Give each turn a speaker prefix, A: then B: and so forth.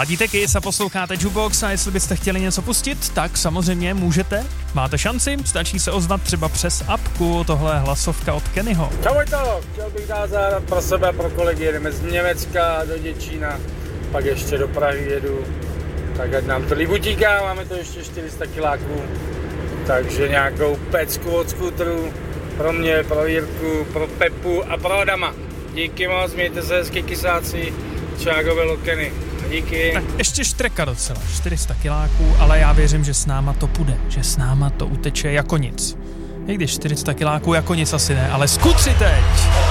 A: Ladíte Kiss a posloucháte Jukebox a jestli byste chtěli něco pustit, tak samozřejmě můžete. Máte šanci, stačí se ozvat třeba přes apku, tohle je hlasovka od Kennyho.
B: Čau to, chtěl bych dát zádat pro sebe a pro kolegy, jedeme z Německa do Děčína, pak ještě do Prahy jedu, tak ať nám to líp utíká, máme to ještě 400 kiláků, takže nějakou pecku od skútru pro mě, pro Jirku, pro Pepu a pro Adama. Díky moc, mějte se hezky kysáci, čágo bylo Kenny. Díky.
A: Tak ještě štreka docela, 400 kiláků, ale já věřím, že s náma to půjde, že s náma to uteče jako nic. I když 400 kiláků jako nic asi ne, ale skutři teď!